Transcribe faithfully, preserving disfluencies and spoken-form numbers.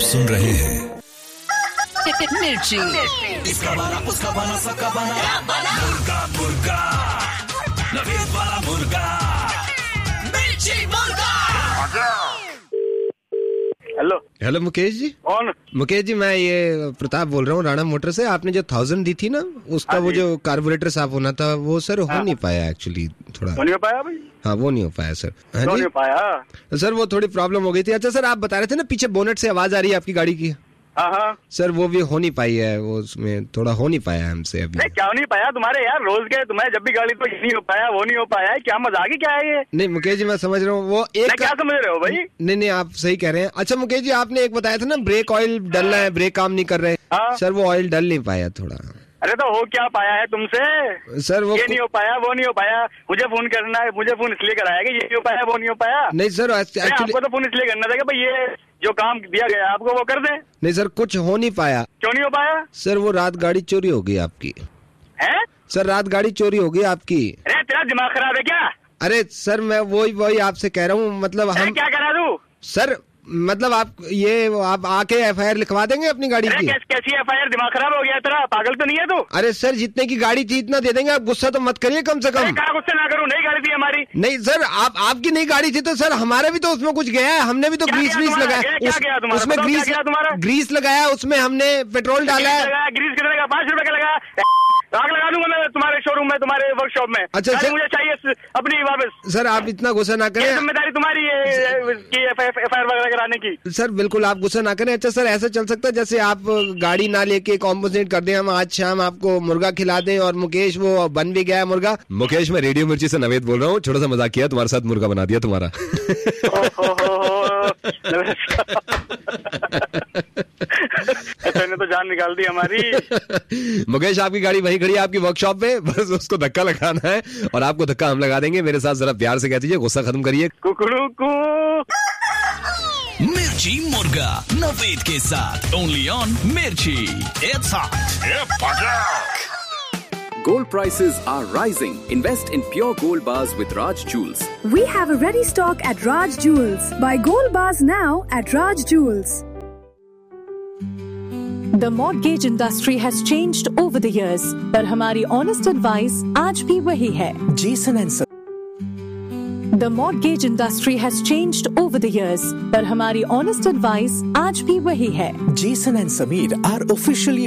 सुन रहे हैं मिर्ची। इसका बना उसका बना सबका बना मुर्गा मुर्गा नवीद वाला मुर्गा मिर्ची मुर्गा। Hello hello Mukesh ji. कौन? मुकेश जी मैं ये प्रताप बोल रहा हूँ राणा मोटर से। आपने जो थाउजेंड दी थी ना उसका वो जो कार्बोरेटर साफ होना था वो सर हो नहीं पाया एक्चुअली। थोड़ा नहीं हो पाया भाई? हाँ वो नहीं हो पाया सर। हाँ नहीं जी हो पाया सर वो थोड़ी प्रॉब्लम हो गई थी। अच्छा सर आप बता रहे थे ना पीछे बोनेट से आवाज आ रही है आपकी गाड़ी की। हाँ हाँ सर वो भी हो नहीं पाई है, वो उसमें थोड़ा हो नहीं पाया हमसे अभी। नहीं क्या नहीं पाया तुम्हारे यार? रोज के तुम्हें जब भी गाड़ी तो ये नहीं हो पाया वो नहीं हो पाया है, क्या मजाक ही क्या है ये? नहीं मुकेश जी मैं समझ रहा हूँ वो एक नहीं, क्या समझ रहे हो भाई? नहीं नहीं आप सही कह रहे हैं। अच्छा मुकेश जी आपने एक बताया था ना ब्रेक ऑयल डलना है, ब्रेक काम नहीं कर रहे। हाँ? सर वो ऑयल डल नहीं पाया थोड़ा। अरे तो हो क्या पाया है तुमसे? सर वो ये नहीं हो पाया वो नहीं हो पाया, मुझे फोन करना है, मुझे फोन इसलिए कराया कि ये नहीं हो पाया वो नहीं हो पाया। नहीं सर एक्चुअली आपको तो फोन इसलिए करना था कि भाई ये जो काम दिया गया आपको वो कर दे। नहीं सर कुछ हो नहीं पाया। क्यों नहीं हो पाया? सर वो रात गाड़ी चोरी हो गई आपकी। है सर रात गाड़ी चोरी हो गई आपकी। अरे तेरा दिमाग खराब है क्या? अरे सर मैं वही वही आपसे कह रहा हूँ मतलब हम क्या करा दूं? सर मतलब आप ये आप आके एफ आई आर लिखवा देंगे अपनी गाड़ी की। कैस, कैसी एफ आई आर? दिमाग खराब हो गया तेरा? पागल तो नहीं है तू? अरे सर जितने की गाड़ी थी इतना दे देंगे, आप गुस्सा तो मत करिए कम से कम। क्या गुस्सा ना करूं? नई गाड़ी थी हमारी। नहीं सर आप आपकी नई गाड़ी थी तो सर हमारा भी तो उसमें कुछ गया है, हमने भी तो ग्रीस व्रीस लगाया उसमें, ग्रीस ग्रीस लगाया उसमें, हमने पेट्रोल डाला है। ग्रीस कितने का? पांच रुपए का लगा। आग लगा दूंगा मैं तुम्हारे शोरूम में, तुम्हारे वर्कशॉप में। अच्छा सर मुझे चाहिए अपनी वापस। सर आप इतना गुस्सा ना करें, जिम्मेदारी तुम्हारी है एफ आई आर वगैरह कराने की। सर बिल्कुल आप गुस्सा ना करें। अच्छा सर ऐसा चल सकता है जैसे आप गाड़ी ना लेके कॉम्पोजिट कर दें, हम आज शाम आपको मुर्गा खिला दें और मुकेश वो बन भी गया है मुर्गा। मुकेश मैं रेडियो मिर्ची से नवेद बोल रहा हूँ, छोटा सा मजाक किया, तुम्हारे साथ मुर्गा बना दिया तुम्हारा। तो जान निकाल दी हमारी। मुकेश आपकी गाड़ी वहीं खड़ी है आपकी वर्कशॉप पे, बस उसको धक्का लगाना है और आपको धक्का हम लगा देंगे। मेरे साथ जरा प्यार से कह दीजिए, गुस्सा खत्म करिए। कुकड़ू कू मिर्ची मुर्गा नवेद के साथ ओनली ऑन मिर्ची। It's hot. Gold prices are rising. Invest in pure gold bars with Raj Jewels. We have a ready stock at Raj Jewels. Buy gold bars now at Raj Jewels. The mortgage industry has changed over the years, पर हमारी honest advice आज भी वही है। Jason and Sir. The mortgage industry has changed over the years, पर हमारी honest advice आज भी वही है। Jason and Sameer are officially